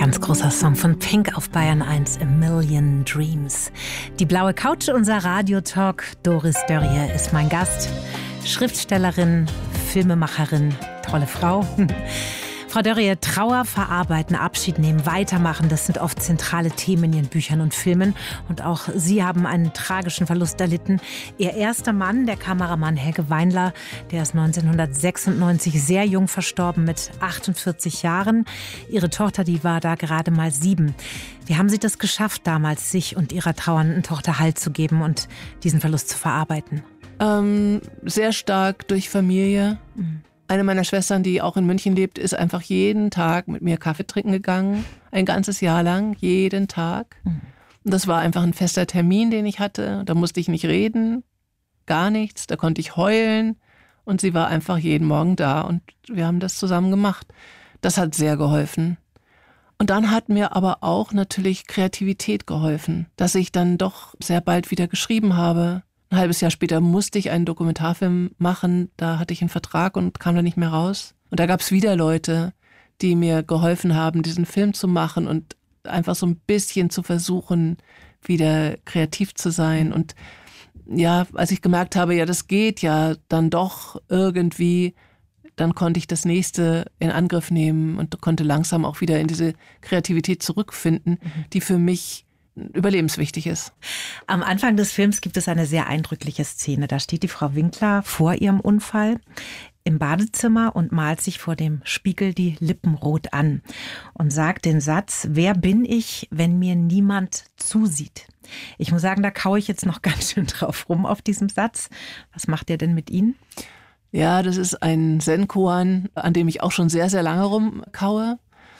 Ganz großer Song von Pink auf Bayern 1, A Million Dreams. Die blaue Couch, unser Radiotalk. Doris Dörrie ist mein Gast. Schriftstellerin, Filmemacherin, tolle Frau. Frau Dörrie, Trauer verarbeiten, Abschied nehmen, weitermachen, das sind oft zentrale Themen in Ihren Büchern und Filmen. Und auch Sie haben einen tragischen Verlust erlitten. Ihr erster Mann, der Kameramann Helge Weinler, der ist 1996 sehr jung verstorben, mit 48 Jahren. Ihre Tochter, die war da gerade mal 7. Wie haben Sie das geschafft, damals sich und Ihrer trauernden Tochter Halt zu geben und diesen Verlust zu verarbeiten? Sehr stark durch Familie. Eine meiner Schwestern, die auch in München lebt, ist einfach jeden Tag mit mir Kaffee trinken gegangen. Ein ganzes Jahr lang, jeden Tag. Und das war einfach ein fester Termin, den ich hatte. Da musste ich nicht reden, gar nichts. Da konnte ich heulen. Und sie war einfach jeden Morgen da. Und wir haben das zusammen gemacht. Das hat sehr geholfen. Und dann hat mir aber auch natürlich Kreativität geholfen, dass ich dann doch sehr bald wieder geschrieben habe. Ein halbes Jahr später musste ich einen Dokumentarfilm machen. Da hatte ich einen Vertrag und kam da nicht mehr raus. Und da gab es wieder Leute, die mir geholfen haben, diesen Film zu machen und einfach so ein bisschen zu versuchen, wieder kreativ zu sein. Und ja, als ich gemerkt habe, ja, das geht ja dann doch irgendwie, dann konnte ich das nächste in Angriff nehmen und konnte langsam auch wieder in diese Kreativität zurückfinden, die für mich überlebenswichtig ist. Am Anfang des Films gibt es eine sehr eindrückliche Szene. Da steht die Frau Winkler vor ihrem Unfall im Badezimmer und malt sich vor dem Spiegel die Lippen rot an und sagt den Satz: Wer bin ich, wenn mir niemand zusieht? Ich muss sagen, da kaue ich jetzt noch ganz schön drauf rum auf diesem Satz. Was macht der denn mit Ihnen? Ja, das ist ein Zen-Koan, an dem ich auch schon sehr, sehr lange rumkaue.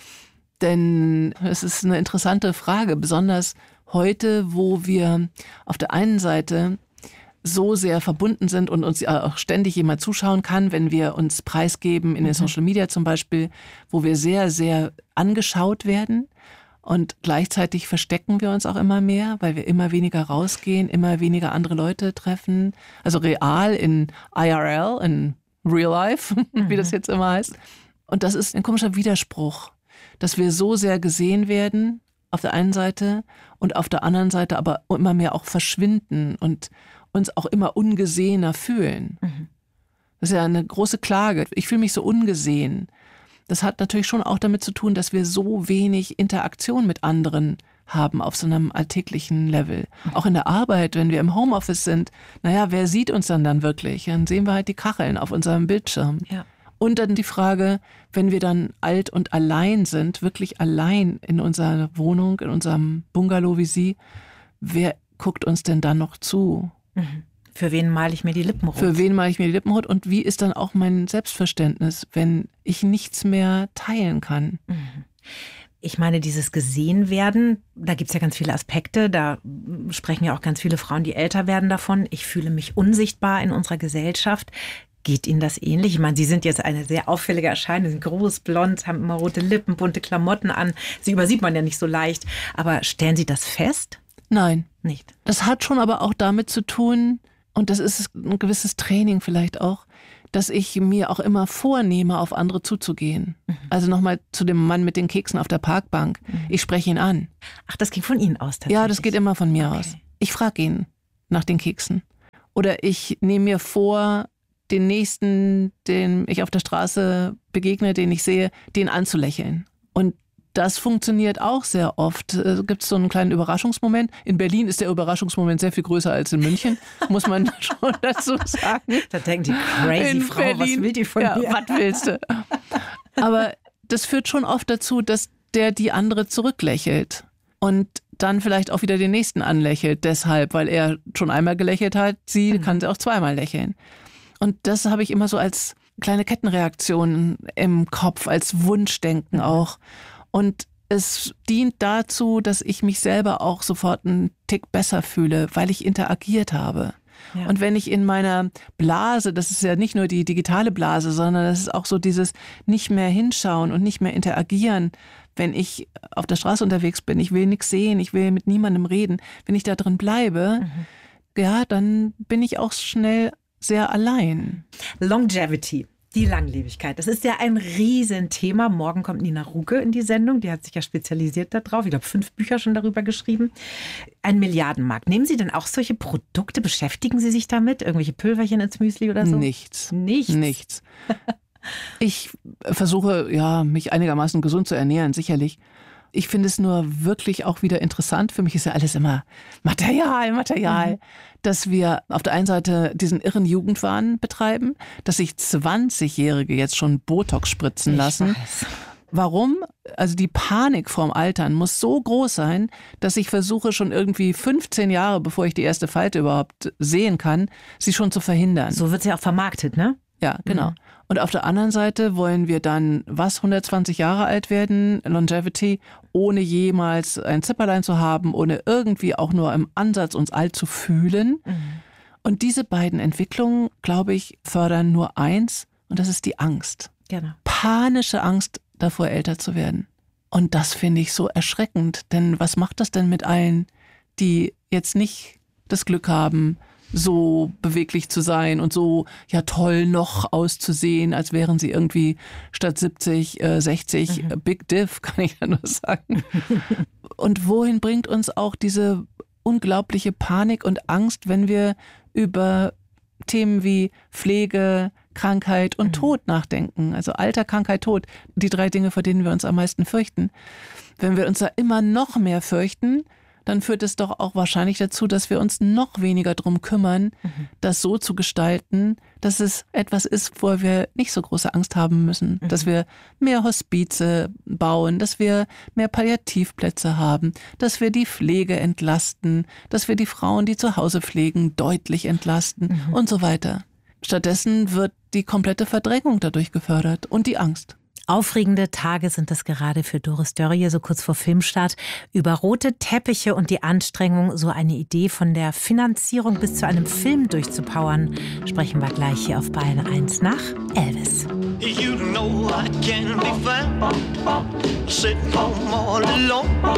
Denn es ist eine interessante Frage, besonders heute, wo wir auf der einen Seite so sehr verbunden sind und uns auch ständig jemand zuschauen kann, wenn wir uns preisgeben in den Social Media zum Beispiel, wo wir sehr, sehr angeschaut werden. Und gleichzeitig verstecken wir uns auch immer mehr, weil wir immer weniger rausgehen, immer weniger andere Leute treffen. Also real in IRL, in Real Life, wie das jetzt immer heißt. Und das ist ein komischer Widerspruch, dass wir so sehr gesehen werden auf der einen Seite und auf der anderen Seite aber immer mehr auch verschwinden und uns auch immer ungesehener fühlen. Das ist ja eine große Klage. Ich fühle mich so ungesehen. Das hat natürlich schon auch damit zu tun, dass wir so wenig Interaktion mit anderen haben auf so einem alltäglichen Level. Auch in der Arbeit, wenn wir im Homeoffice sind, naja, wer sieht uns dann wirklich? Dann sehen wir halt die Kacheln auf unserem Bildschirm. Ja. Und dann die Frage, wenn wir dann alt und allein sind, wirklich allein in unserer Wohnung, in unserem Bungalow wie Sie, wer guckt uns denn dann noch zu? Für wen male ich mir die Lippen rot? Für wen male ich mir die Lippen rot? Und wie ist dann auch mein Selbstverständnis, wenn ich nichts mehr teilen kann? Ich meine, dieses Gesehenwerden, da gibt es ja ganz viele Aspekte. Da sprechen ja auch ganz viele Frauen, die älter werden, davon. Ich fühle mich unsichtbar in unserer Gesellschaft. Geht Ihnen das ähnlich? Ich meine, Sie sind jetzt eine sehr auffällige Erscheinung, sind groß, blond, haben immer rote Lippen, bunte Klamotten an. Sie übersieht man ja nicht so leicht. Aber stellen Sie das fest? Nein. Nicht. Das hat schon aber auch damit zu tun, und das ist ein gewisses Training vielleicht auch, dass ich mir auch immer vornehme, auf andere zuzugehen. Also nochmal zu dem Mann mit den Keksen auf der Parkbank. Ich spreche ihn an. Ach, das ging von Ihnen aus tatsächlich? Ja, das geht immer von mir aus. Ich frage ihn nach den Keksen. Oder ich nehme mir vor, den Nächsten, den ich auf der Straße begegne, den ich sehe, den anzulächeln. Und das funktioniert auch sehr oft. Gibt es so einen kleinen Überraschungsmoment. In Berlin ist der Überraschungsmoment sehr viel größer als in München, muss man schon dazu sagen. Da denkt die crazy Frau, Berlin, was will die von mir? Was willst du? Aber das führt schon oft dazu, dass der die andere zurücklächelt und dann vielleicht auch wieder den Nächsten anlächelt. Deshalb, weil er schon einmal gelächelt hat, sie kann sie auch zweimal lächeln. Und das habe ich immer so als kleine Kettenreaktion im Kopf, als Wunschdenken auch. Und es dient dazu, dass ich mich selber auch sofort einen Tick besser fühle, weil ich interagiert habe. Ja. Und wenn ich in meiner Blase, das ist ja nicht nur die digitale Blase, sondern das ist auch so dieses nicht mehr hinschauen und nicht mehr interagieren, wenn ich auf der Straße unterwegs bin, ich will nichts sehen, ich will mit niemandem reden. Wenn ich da drin bleibe, ja, dann bin ich auch schnell sehr allein. Longevity. Die Langlebigkeit. Das ist ja ein Riesenthema. Morgen kommt Nina Ruge in die Sendung. Die hat sich ja spezialisiert darauf. Ich glaube, 5 Bücher schon darüber geschrieben. Ein Milliardenmarkt. Nehmen Sie denn auch solche Produkte? Beschäftigen Sie sich damit? Irgendwelche Pülverchen ins Müsli oder so? Nichts. Ich versuche, mich einigermaßen gesund zu ernähren, sicherlich. Ich finde es nur wirklich auch wieder interessant. Für mich ist ja alles immer Material. Dass wir auf der einen Seite diesen irren Jugendwahn betreiben, dass sich 20-Jährige jetzt schon Botox spritzen lassen. Weiß. Warum? Also die Panik vorm Altern muss so groß sein, dass ich versuche schon irgendwie 15 Jahre, bevor ich die erste Falte überhaupt sehen kann, sie schon zu verhindern. So wird sie auch vermarktet, ne? Ja, genau. Und auf der anderen Seite wollen wir dann, 120 Jahre alt werden, Longevity, ohne jemals ein Zipperlein zu haben, ohne irgendwie auch nur im Ansatz uns alt zu fühlen. Und diese beiden Entwicklungen, glaube ich, fördern nur eins, und das ist die Angst. Genau. Panische Angst davor, älter zu werden. Und das finde ich so erschreckend, denn was macht das denn mit allen, die jetzt nicht das Glück haben, so beweglich zu sein und so toll noch auszusehen, als wären sie irgendwie statt 70, 60, Big Diff, kann ich ja nur sagen. Und wohin bringt uns auch diese unglaubliche Panik und Angst, wenn wir über Themen wie Pflege, Krankheit und Tod nachdenken? Also Alter, Krankheit, Tod, die 3 Dinge, vor denen wir uns am meisten fürchten. Wenn wir uns da immer noch mehr fürchten, dann führt es doch auch wahrscheinlich dazu, dass wir uns noch weniger drum kümmern, das so zu gestalten, dass es etwas ist, wo wir nicht so große Angst haben müssen. Dass wir mehr Hospize bauen, dass wir mehr Palliativplätze haben, dass wir die Pflege entlasten, dass wir die Frauen, die zu Hause pflegen, deutlich entlasten und so weiter. Stattdessen wird die komplette Verdrängung dadurch gefördert und die Angst. Aufregende Tage sind das gerade für Doris Dörrie, so kurz vor Filmstart. Über rote Teppiche und die Anstrengung, so eine Idee von der Finanzierung bis zu einem Film durchzupowern, sprechen wir gleich hier auf Bayern 1 nach Elvis. You know I can't be found sitting home all alone.